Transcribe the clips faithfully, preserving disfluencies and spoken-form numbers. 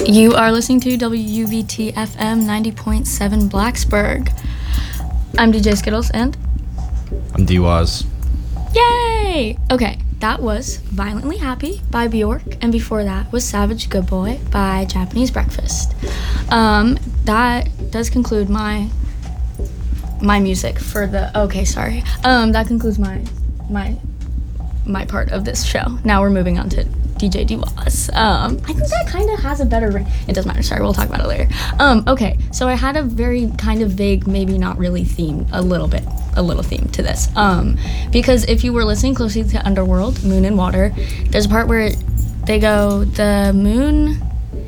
You are listening to W U V T F M ninety point seven Blacksburg. I'm D J Skittles and... I'm D-Waz. Yay! Okay, that was Violently Happy by Bjork, and before that was Savage Good Boy by Japanese Breakfast. Um, that does conclude my my music for the... Okay, sorry. Um, that concludes my my my part of this show. Now we're moving on to D J D-Waz. Um, I think that kind of has a better ring. It doesn't matter. Sorry, we'll talk about it later. Um, okay, so I had a very kind of vague, maybe not really theme, a little bit, a little theme to this. Um, because if you were listening closely to Underworld, Moon and Water, there's a part where they go, the moon,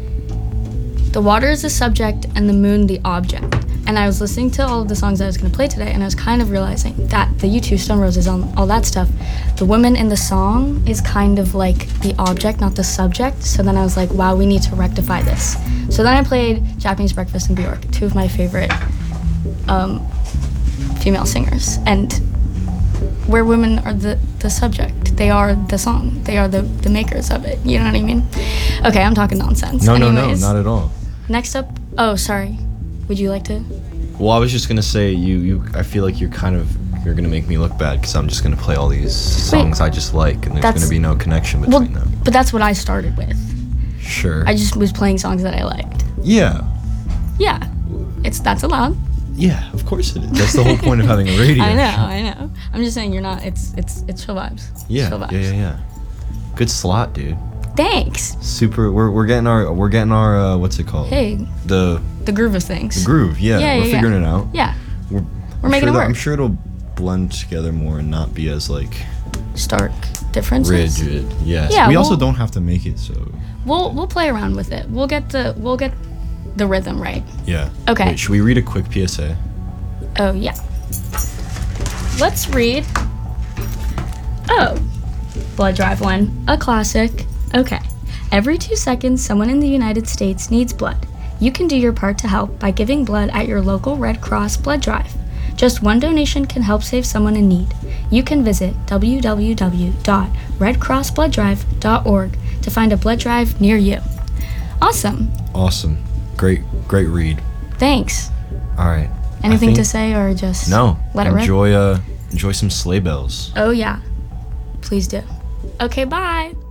the water is the subject and the moon the object. And I was listening to all of the songs I was going to play today, and I was kind of realizing that the U two, Stone Roses, all, all that stuff, the woman in the song is kind of like the object, not the subject. So then I was like, wow, we need to rectify this. So then I played Japanese Breakfast and Bjork, two of my favorite um, female singers. And where women are the, the subject, they are the song, they are the, the makers of it. You know what I mean? Okay, I'm talking nonsense. No, Anyways, no, no, not at all. Next up, oh, sorry. Would you like to? Well, I was just gonna say you. You. I feel like you're kind of you're gonna make me look bad because I'm just gonna play all these songs Wait, I just like, and there's that's- gonna be no connection Well, between them. but that's what I started with. Sure. I just was playing songs that I liked. yeah. Yeah, it's that's allowed. Yeah. Of course it is. That's the whole point of having a radio. I know, show. I know. I'm just saying you're not. It's it's it's chill vibes. Yeah. Chill vibes. Yeah. Yeah. Yeah. Good slot, dude. Thanks. Super. We're we're getting our we're getting our uh, what's it called? Hey, The the groove of things. the groove. Yeah. Yeah, we're yeah, figuring yeah. it out. Yeah, We're, we're I'm making sure it that- work. I'm sure it'll blend together more and not be as like Stark differences. rigid. Yes. Yeah, we also well- don't have to make it so. We'll we'll play around with it. We'll get the we'll get the rhythm right. Yeah. Okay. Wait, should we read a quick P S A? Oh yeah. Let's read. Oh, Blood Drive one, a classic. Okay. Every two seconds, someone in the United States needs blood. You can do your part to help by giving blood at your local Red Cross blood drive. Just one donation can help save someone in need. You can visit w w w dot red cross blood drive dot org to find a blood drive near you. Awesome. Awesome. Great, great read. Thanks. All right. Anything I to think- say or just No. let it rip? enjoy, uh, enjoy some sleigh bells. Oh yeah. Please do. Okay, bye.